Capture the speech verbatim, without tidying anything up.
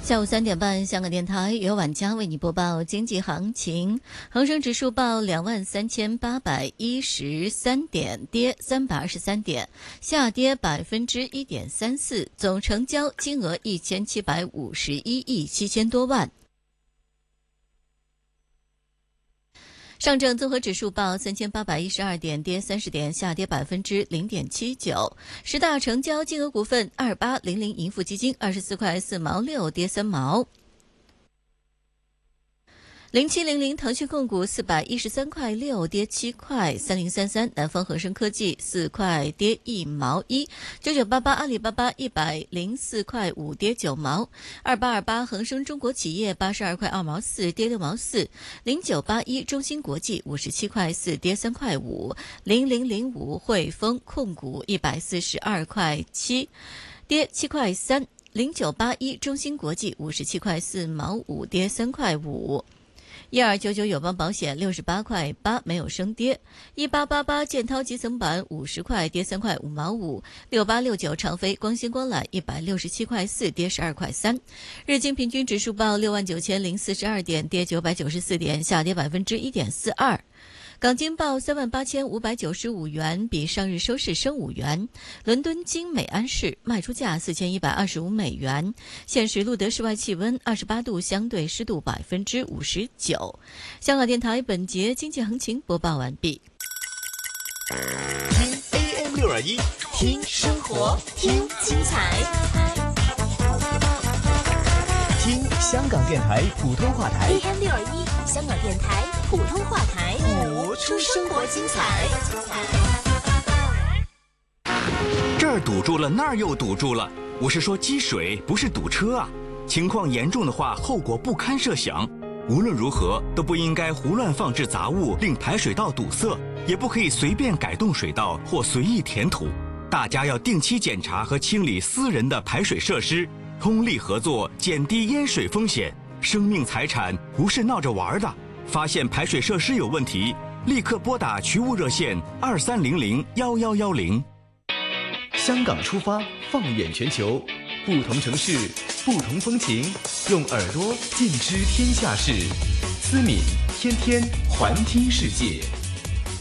下午三点半，香港电台由晚佳为你播报经济行情。恒生指数报两万三千八百一十三点，跌三百二十三点，下跌百分之一点三四，总成交金额一千七百五十一亿七千多万。上证综合指数报三千八百一十二点，跌三十点，下跌百分之零点七九。十大成交金额股份：二八零零盈富基金二十四块四毛六，跌三毛。零七零零腾讯控股四百一十三块六，跌七块。三零三三南方恒生科技四块，跌一毛一。九九八八阿里巴巴一百零四块五，跌九毛。二八二八恒生中国企业八十二块二毛四，跌六毛四。零九八一中芯国际五十七块四，跌三块五。零零零五汇丰控股一百四十二块七，跌七块三。零九八一中芯国际五十七块四毛五，跌三块五。一二九九友邦保险六十八块八，没有升跌。一八八八建滔集成板五十块，跌三块五毛五。六八六九长飞光纤光缆一百六十七块四，跌十二块三。日经平均指数报六万九千零四十二点，跌九百九十四点，下跌百分之一点四二。港金报三万八千五百九十五元，比上日收市升五元。伦敦金美安市卖出价四千一百二十五美元。现时录得室外气温二十八度，相对湿度百分之五十九。香港电台本节经济行情播报完毕。 听 A M 六二一，听生活，听精彩，听香港电台普通话台 A M 六二一，香港电台普通话台， 播出生活精彩。 这儿堵住了，那儿又堵住了。我是说积水，不是堵车啊。情况严重的话，后果不堪设想。无论如何，都不应该胡乱放置杂物，令排水道堵塞，也不可以随便改动水道或随意填土。大家要定期检查和清理私人的排水设施，通力合作，减低淹水风险。生命财产不是闹着玩的。发现排水设施有问题，立刻拨打渠务热线二三零零幺幺幺零。 香港出发，放眼全球，不同城市，不同风情，用耳朵尽知天下事。思敏天天环听世界。